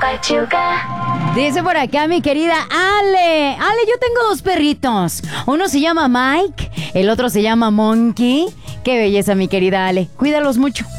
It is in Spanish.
Pachuca. Dice por acá mi querida Ale. Ale, yo tengo dos perritos. Uno se llama Mike, el otro se llama Monkey. Qué belleza, mi querida Ale. Cuídalos mucho.